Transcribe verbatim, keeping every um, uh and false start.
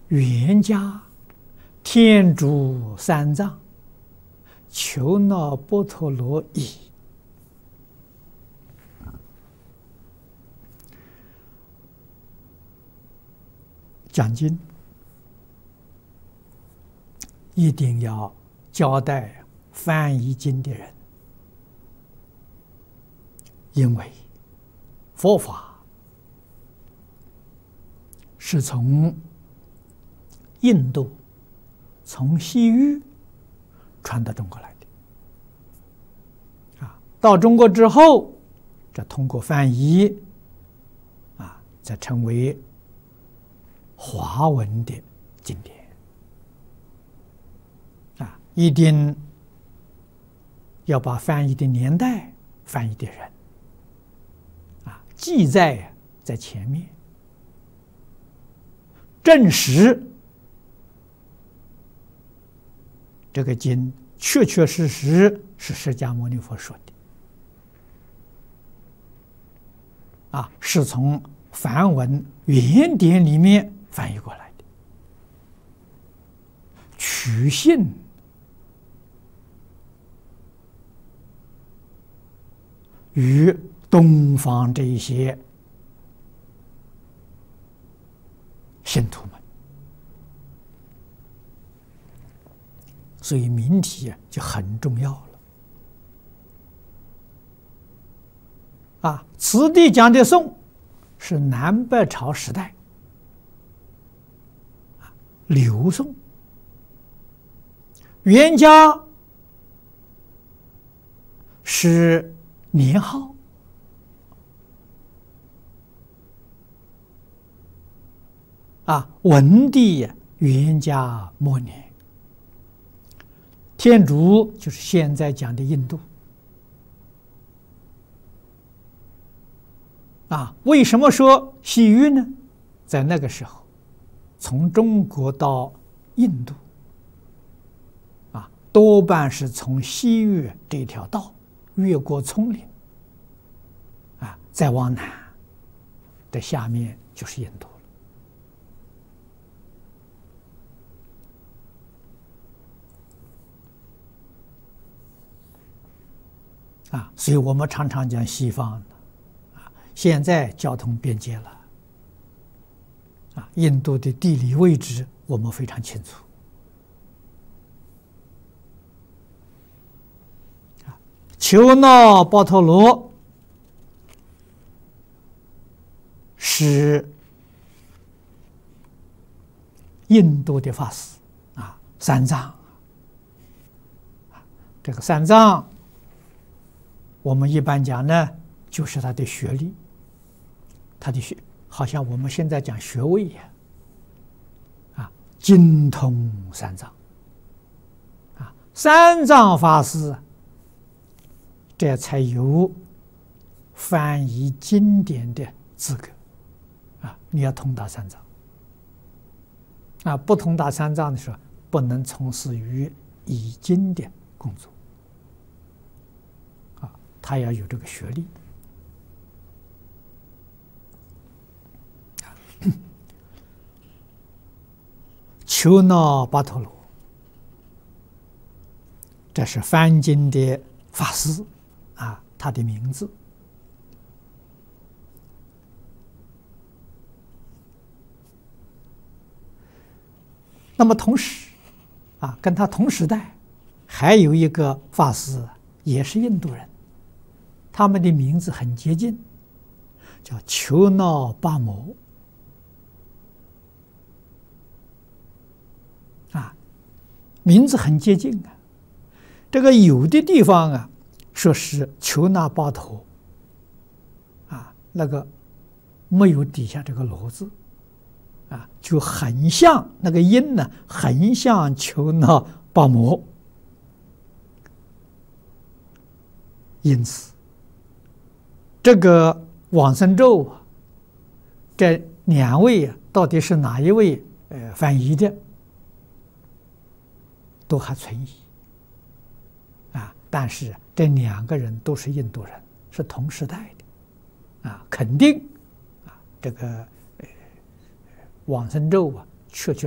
原家天竺三藏，求那波陀罗已。讲经一定要交代翻译经的人，因为佛法是从印度、从西域传到中国来的。啊，到中国之后，这通过翻译，啊，再成为华文的经典。啊，一定要把翻译的年代、翻译的人，啊，记载在前面，证实这个经确确实实是释迦牟尼佛说的，啊，是从梵文原典里面翻译过来的，取信与东方这一些信徒们，所以名题就很重要了。啊，此地讲的宋是南北朝时代，刘宋。元家是年号，啊，文帝元嘉末年。天竺就是现在讲的印度。啊，为什么说西域呢？在那个时候，从中国到印度，啊，多半是从西域这条道越过丛林，啊，再往南的下面就是印度了。啊，所以我们常常讲西方。现在交通便捷了，啊，印度的地理位置我们非常清楚。啊，求那波陀罗是印度的法师，啊，三藏。这个三藏，我们一般讲呢，就是他的学历。他的学好像我们现在讲学位一样，啊，精通三藏，啊，三藏法师，这才有翻译经典的资格，啊，你要通达三藏，啊，不通达三藏的时候，不能从事于译经的工作，啊，他要有这个学历。求那巴陀罗，这是翻经的法师，啊，他的名字。那么同时，啊，跟他同时代，还有一个法师，也是印度人，他们的名字很接近，叫求那巴摩。啊，名字很接近啊。这个有的地方啊，说是求那巴陀，啊，那个没有底下这个罗字，啊，就很像那个音呢，很像求那巴摩。因此，这个往生咒啊，这两位啊，到底是哪一位呃翻译的？都还存疑，啊！但是这两个人都是印度人，是同时代的，啊，肯定啊，这个呃往生咒啊，确确